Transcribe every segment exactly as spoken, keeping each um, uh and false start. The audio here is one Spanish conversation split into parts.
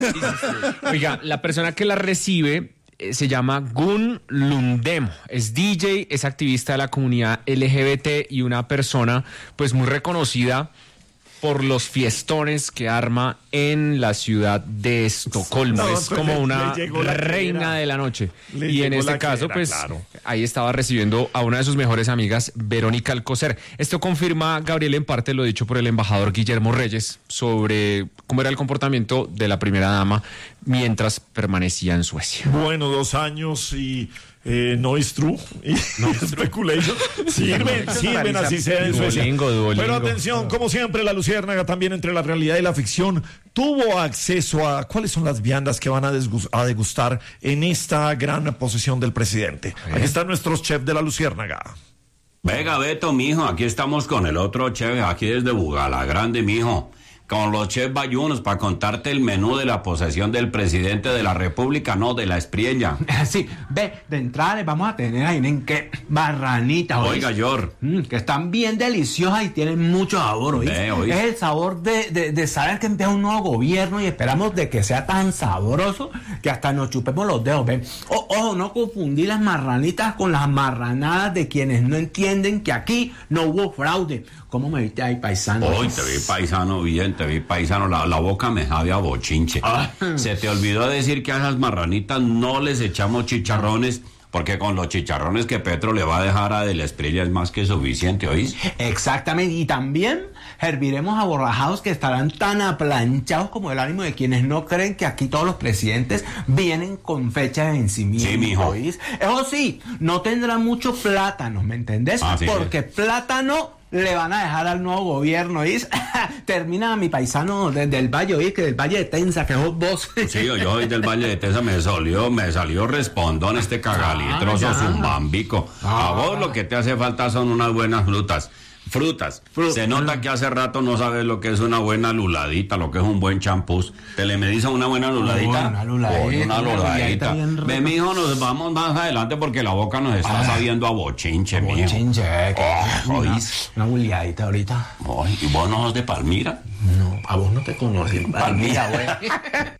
Oiga, la persona que la recibe eh, se llama Gun Lundemo, es D J, es activista de la comunidad L G B T y una persona pues muy reconocida por los fiestones que arma en la ciudad de Estocolmo. No, es como le, una le reina de la noche. Le y en este caso, era, pues, claro. Ahí estaba recibiendo a una de sus mejores amigas, Verónica Alcocer. Esto confirma, Gabriel, en parte lo dicho por el embajador Guillermo Reyes sobre cómo era el comportamiento de la primera dama mientras permanecía en Suecia. Bueno, dos años y... Eh, no es true, no es speculation. Sirven, sirven así sea en Suecia. Duolingo, Duolingo. Pero atención, como siempre, la Luciérnaga también entre la realidad y la ficción tuvo acceso a cuáles son las viandas que van a, desgust- a degustar en esta gran posesión del presidente. ¿Eh? Aquí están nuestros chefs de la Luciérnaga. Venga, Beto, mijo, aquí estamos con el otro chef, aquí desde Bugala Grande, mijo. Con los chefs bayunos para contarte el menú de la posesión del presidente de la República, no de la Espriella. Sí, ve, de entrada les vamos a tener ahí en qué marranitas. Oiga, Yor. Mm, que están bien deliciosas y tienen mucho sabor, ¿oís? Ve, ¿oís? Es el sabor de, de, de saber que empieza un nuevo gobierno y esperamos de que sea tan sabroso que hasta nos chupemos los dedos, ven. O, ojo, no confundir las marranitas con las marranadas de quienes no entienden que aquí no hubo fraude. ¿Cómo me viste ahí, paisano? Hoy te vi paisano bien, te vi paisano, la, la boca me sabe a bochinche. Ah. Se te olvidó decir que a esas marranitas no les echamos chicharrones, porque con los chicharrones que Petro le va a dejar a De la Espriella es más que suficiente, ¿oís? Exactamente, y también herviremos aborrajados que estarán tan aplanchados como el ánimo de quienes no creen que aquí todos los presidentes vienen con fecha de vencimiento. Sí, mijo. ¿Oís? Eso sí, no tendrá mucho plátano, ¿me entendés? Ah, sí, porque sí. plátano le van a dejar al nuevo gobierno, ¿oís? Termina mi paisano desde el Valle, ¿oís? Que del Valle de Tensa, que sos vos. Sí, yo soy del Valle de Tensa, me salió, me salió respondón este cagalitroso ah, zumbambico. Ah. A vos lo que te hace falta son unas buenas frutas. Frutas. Frutas. Se nota que hace rato no sabes lo que es una buena luladita, lo que es un buen champús. ¿Te le medís a una buena luladita? Oh, una luladita. Oh, una luladita. Ve, mijo, nos vamos más adelante porque la boca nos está ah, sabiendo a bochinche, a mijo. Bochinche, oh, una, una luladita ahorita. Oh, ¿y vos no sos de Palmira? No, a vos no te conoces. Palmira, güey.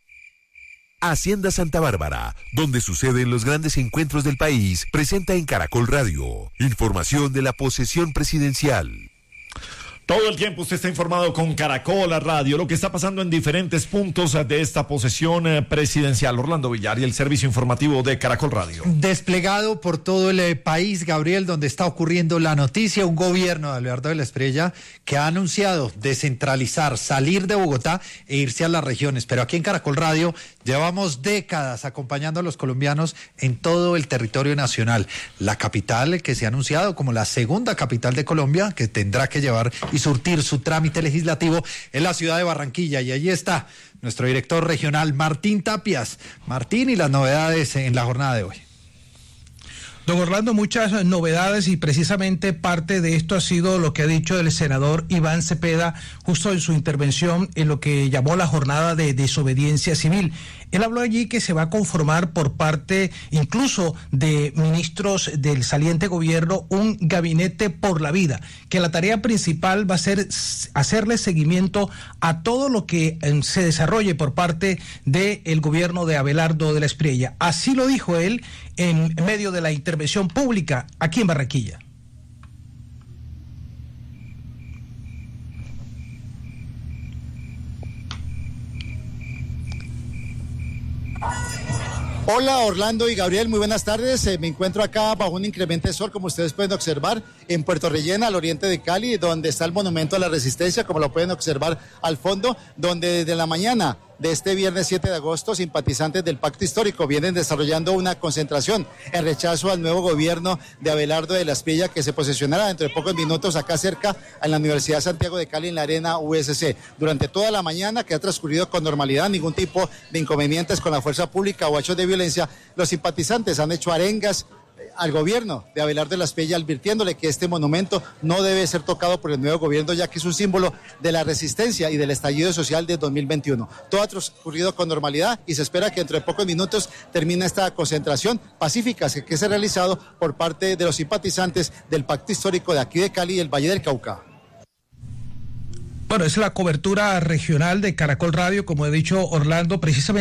Hacienda Santa Bárbara, donde suceden los grandes encuentros del país, presenta en Caracol Radio información de la posesión presidencial. Todo el tiempo usted está informado con Caracol Radio, lo que está pasando en diferentes puntos de esta posesión presidencial. Orlando Villar y el servicio informativo de Caracol Radio. Desplegado por todo el país, Gabriel, donde está ocurriendo la noticia, un gobierno de Alberto de la Espriella que ha anunciado descentralizar, salir de Bogotá e irse a las regiones. Pero aquí en Caracol Radio llevamos décadas acompañando a los colombianos en todo el territorio nacional. La capital que se ha anunciado como la segunda capital de Colombia, que tendrá que llevar y surtir su trámite legislativo en la ciudad de Barranquilla. Y allí está nuestro director regional, Martín Tapias. Martín, y las novedades en la jornada de hoy. Don Orlando, muchas novedades y precisamente parte de esto ha sido lo que ha dicho el senador Iván Cepeda justo en su intervención en lo que llamó la jornada de desobediencia civil. Él habló allí que se va a conformar por parte incluso de ministros del saliente gobierno un gabinete por la vida, que la tarea principal va a ser hacerle seguimiento a todo lo que eh, se desarrolle por parte del gobierno de Abelardo de la Espriella. Así lo dijo él en medio de la intervención pública aquí en Barranquilla. Hola Orlando y Gabriel, muy buenas tardes. Eh, me encuentro acá bajo un incremento de sol, como ustedes pueden observar, en Puerto Rellena, al oriente de Cali, donde está el Monumento a la Resistencia, como lo pueden observar al fondo, donde desde la mañana de este viernes siete de agosto, simpatizantes del Pacto Histórico vienen desarrollando una concentración en rechazo al nuevo gobierno de Abelardo de la Espriella, que se posesionará dentro de pocos minutos acá cerca en la Universidad Santiago de Cali, en la Arena U S C. Durante toda la mañana, que ha transcurrido con normalidad, ningún tipo de inconvenientes con la fuerza pública o hechos de violencia, los simpatizantes han hecho arengas al gobierno de Abelardo de la Espriella, advirtiéndole que este monumento no debe ser tocado por el nuevo gobierno, ya que es un símbolo de la resistencia y del estallido social de dos mil veintiuno. Todo ha transcurrido con normalidad y se espera que entre pocos minutos termine esta concentración pacífica que, que se ha realizado por parte de los simpatizantes del Pacto Histórico de aquí de Cali y el Valle del Cauca. Bueno, es la cobertura regional de Caracol Radio, como he dicho Orlando, precisamente.